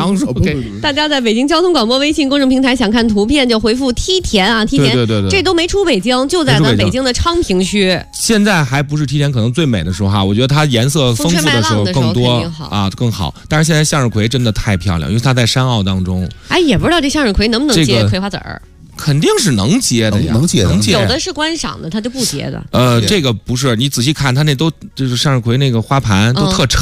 当说给大家在北京交通广播微信公众平台想看图片就回复梯田啊，梯田， 对， 这都没出北京，就在咱北京的昌平区。 现在还不是梯田可能最美的时候哈，我觉得它颜色丰富的时候更多啊，更好。但是现在向日葵真的太漂亮，因为它在山坳当中。 哎，也不知道这向日葵能不能结葵花籽儿。 肯定是能结的呀， 能结， 有的是观赏的，它就不结的。 这个不是，你仔细看，它那都就是向日葵那个花盘都特